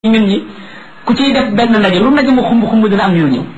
ñun ñi ku ciy def benn ndaje lu ndaje mu xumb xumb dina am ñu ñëw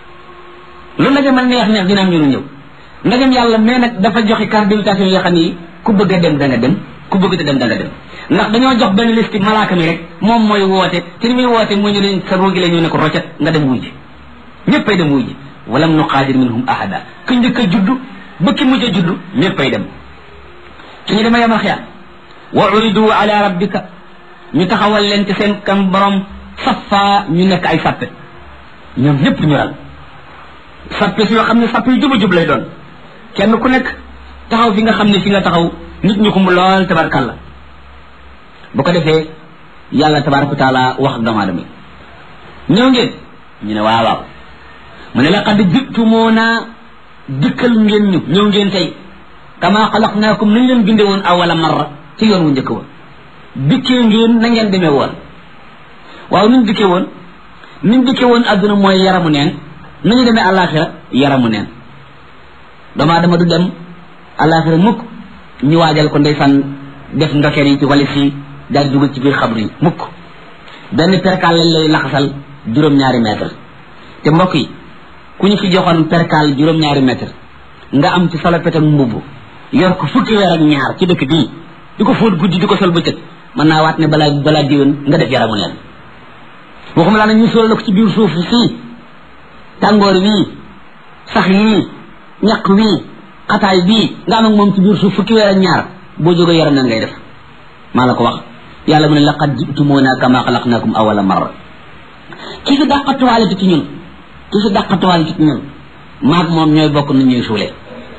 lu ndaje man neex neex dina am ñu ñëw ndajem yàlla mais nag dafa joxe carte d'invitation yoo xam ni ku bëgg a dem da nga dem ku bëgg a dem da nga dem ndax dañoo jox benn liste malaaka mi rek moom mooy woote te ni muy woote mooy ñu leen sa roogi la ñu ne ko roccet nga dem wuy ji ñëppay dem wuy ji walam nuqaadir minhum ahada ku njëkk a juddu ba ki mujj a juddu ñëppay dem suñu dema yamal xiyaam wa uridu ala rabbika ñu taxawal leen ci seen kam borom safa ñu nekk ay sappe ñoom ñëpp ñu ral sappe si yoo xam ne sappe yu juba jub lay doon kenn ku nekk taxaw fi nga xam ne fi nga taxaw nit ñu xumb lool tabarkalla bu ko defee yàlla tabaraka taala wax ak doomu aadama ñëw ngeen ñu ne waaw waaw mu ne laqad jitumuuna dikkal ngeen ñu ñëw ngeen tey kama xalaqnaakum nañ leen binde woon awala marra ci yoon wu njëkk woon dikkee ngeen na ngeen demee woon waaw nuñ dikkee woon adduna mooy yaramu neen nañu demee àllaaxira yaramu neen doomu aadama du dem àllaaxira mukk ñu waajal ko ndeysaan def ndokeer yi ci wali fii daal di dugal ci biir xabru yi mukk benn perkaal lañ lay laxasal juróom-ñaari mètre te mbokk yi ku ñu fi joxoon perkaal juróom-ñaari mètre nga am ci salopetam mbubb yor ko fukki weer ak ñaar ci dëkk bii di ko fóot guddi di ko sol bëccëg mën naa waat ne balaa diwén nga def yaramu neen waxuma laa ne ñu sóoral ko ci biir suuf sii tàngoor wii sax yii ñaq wii xataay bii nga am ak moom ci biir suuf fukki weer ak ñaar boo jógee yaram neen ngay def maa la ko wax yàlla mu ne laqad ji'tumuuna kama xalaqnaakum awwala marra ki fi dàqatuwaale ci ñun maag moom ñooy bokk nu ñuy suulee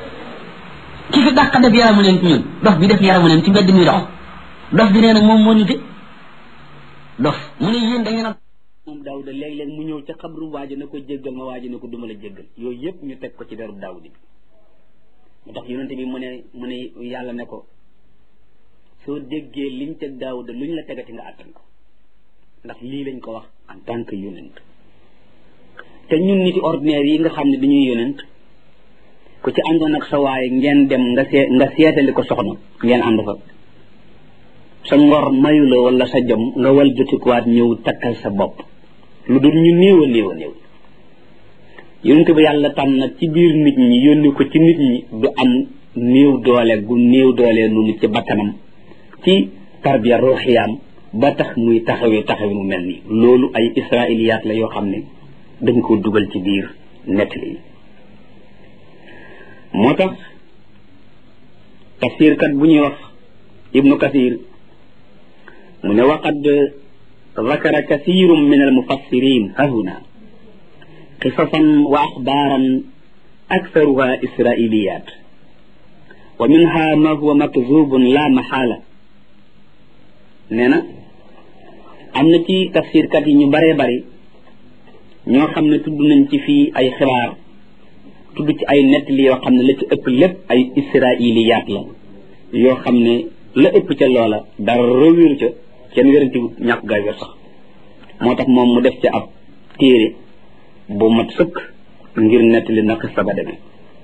ki fi dàq def yaramu neen ci ñun dof bi def yaramu neen ci mbedd mi dox dof bi nee na moom moo nite dof mu ne yéen da ngeen a moom Daawuda léeg-léeg mu ñëw ca xabru waaji na ko jéggal ma waaji na ko duma la jéggal yooyu yëpp ñu teg ko ci deru Daawuda bi mu tax yonente bi mu ne yàlla ne ko soo déggee liñ teg Daawuda luñ la tegati nga àttan ko ndax lii lañ ko wax en tant que yonent te ñun niti ordinaire yi nga xam ne dañuy yonent ku ci àndoon ak sa waaye ngeen dem nga seetali ko soxna ngeen ànd fa sa ngor mayu la wala sa jom nga wal jotikuwaat ñëw takkal sa bopp lu dul ñu néew a néew yonent bi yàlla tànn nag ci biir nit ñi yónni ko ci nit ñi du am néew doole noonu ci bakkanam ci tarbiya ruuxiyaam ba tax muy taxawee mu mel nii loolu ay israiliyaat la yoo xam ne dañ ko dugal ci biir nettali yi moo tax tafsirkat bu ñuy wax ibnu kathir mu ne waqad zakara kathirun min almufassirin hahuna qisasan wa axbaaran aktharuha israiliyat wa minha ma huwa makzubun la maxaala nee na am na ci tafsirkat yi ñu baree bari ñoo xam ne tudd nañ ci fii ay xibaar tudd ci ay nettali yoo xam ne la ci ëpp lépp ay israiliyaat la yoo xam ne la ëpp ca loola dara rëwiru ca kenn wérantiwut ñàkk gaay wér sax moo tax moom mu def ci ab téere bu mat sëkk ngir nettali na xista ba demee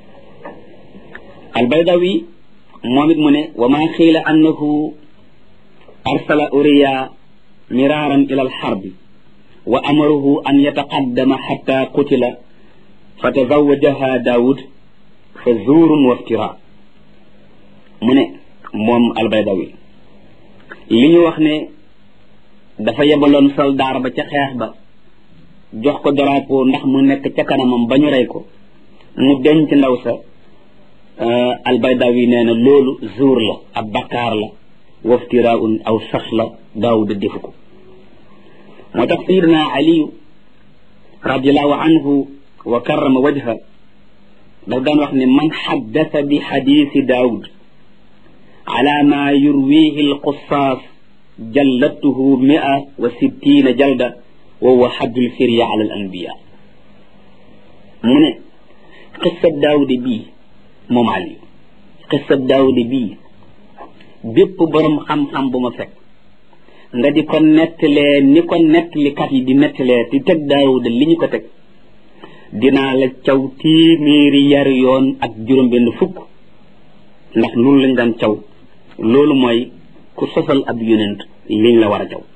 albaydawi moom it mu ne wa maa xiila annahu arsala uriya miraaran ila alxarbi wa amarahu an yataqaddama xatta qutila fa tazawajaha daawud fa zuurun wa iftira mu ne moom albaydawi li ñu wax ne dafa yebaloon soldaar ba ca xeex ba jox ko drapeau ndax mu nekk ca kanamam ba ñu rey ko mu denc ndaw sa albaydawi nee na loolu zuur la ab bakkaar la wa iftiraun aw sax la daawud defu ko moo tax sayidina aliyu radiallahu anhu wa karrama wajha daf daan wax ne man xaddasa bi xadiisi daawud ala ma yurwihi alqusaas jallatuhu 160 jalda wa huwa xaddul firya ala al anbiya mu ne xissab daawude bii moom ali xissab daawude bii bépp borom xam-xam bu ma fekk nga di ko nettalee ni ko nettalikat yi di nettalee di teg daawuda li ñu ko teg dinaa la caw téeméeri yari yoon ak juróom-benn fukk ndax loolu lañ daan caw loolu mooy ku sosal ab yonent liñ la war a caw